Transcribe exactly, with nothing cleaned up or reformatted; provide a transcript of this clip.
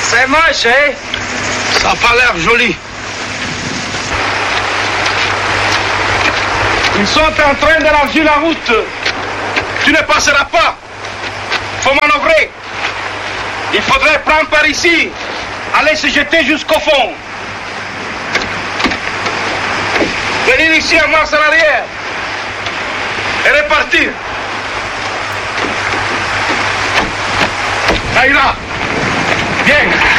C'est moche, hein? Ça n'a pas l'air joli. Ils sont en train d'élargir la route. Tu ne passeras pas. Il faut manœuvrer. Il faudrait prendre par ici. Aller se jeter jusqu'au fond. Venir ici en marche en arrière. Et repartir. Ça ira. Bien.